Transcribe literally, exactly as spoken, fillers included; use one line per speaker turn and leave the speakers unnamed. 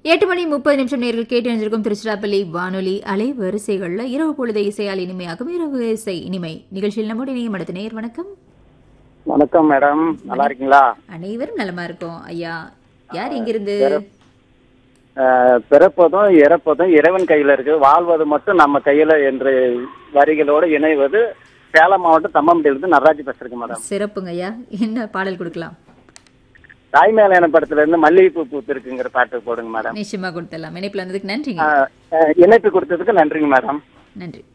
எட்டு மணி முப்பது நிமிஷம் நேர்கள் கேட்டு நினைஞ்சிருக்கும் திருச்சிராப்பள்ளி வானொலி அலை வரிசைகள்ல இரவு பொழுது இசையால் இனிமையாகும் இரவு இசை இனிமை நிகழ்ச்சியில் நம்முடைய இணையம் அடுத்த நேர் வணக்கம்.
வணக்கம் மேடம், நல்லா இருக்கீங்களா?
அனைவரும் நலமா இருக்கோம் ஐயா. யார் எங்கிருந்து?
பிறப்பதும் இறப்பதும் இறைவன் கையில இருக்கு, வாழ்வது மட்டும் நம்ம கையில என்று வரிகளோடு இணைவது சேலம் மாவட்டம் தம்மம்பட்டியிலிருந்து நடராஜி பேசுறேங்க மேடம்.
சிறப்புங்க ஐயா. என்ன பாடல் கொடுக்கலாம்?
தாய்மேலான படத்துல இருந்து மல்லிகைப்பூ பூத்து இருக்குங்கிற பாட்டு போடுங்க மேடம்.
நிச்சயமா கொடுத்துடலாம். இணைப்புல வந்ததுக்கு நன்றிங்க.
இணைப்பு கொடுத்ததுக்கு நன்றிங்க மேடம்.
நன்றி.